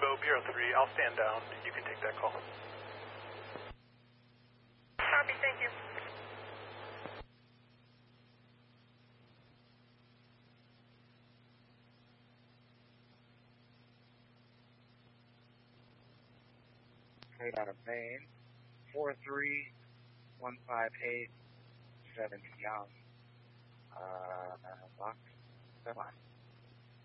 Rainbow Bureau 3, I'll stand down. You can take that call. Copy, thank you. Straight out of Maine, 43158, 7 Young, box 7.